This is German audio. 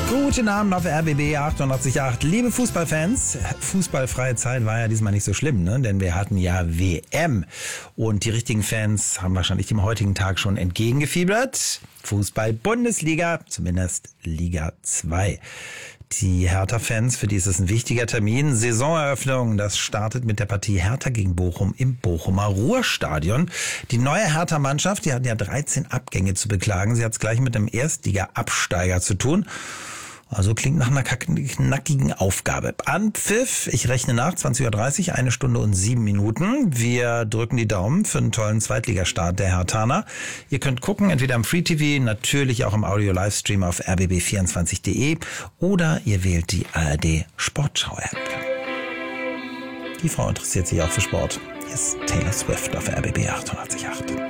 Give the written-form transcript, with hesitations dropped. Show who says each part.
Speaker 1: Guten Abend auf RBB 88.8. Liebe Fußballfans, fußballfreie Zeit war ja diesmal nicht so schlimm, ne? Denn wir hatten ja WM. Und die richtigen Fans haben wahrscheinlich dem heutigen Tag schon entgegengefiebert. Fußball-Bundesliga, zumindest Liga 2. Die Hertha-Fans, für die ist es ein wichtiger Termin. Saisoneröffnung, das startet mit der Partie Hertha gegen Bochum im Bochumer Ruhrstadion. Die neue Hertha-Mannschaft, die hat ja 13 Abgänge zu beklagen. Sie hat es gleich mit einem Erstliga-Absteiger zu tun. Also klingt nach einer knackigen Aufgabe. Anpfiff, ich rechne nach, 20.30 Uhr, 1 Stunde und 7 Minuten. Wir drücken die Daumen für einen tollen Zweitligastart der Herthaner. Ihr könnt gucken, entweder im Free TV, natürlich auch im Audio-Livestream auf rbb24.de oder ihr wählt die ARD Sportschau-App. Die Frau interessiert sich auch für Sport. Hier ist Taylor Swift auf RBB 88.8.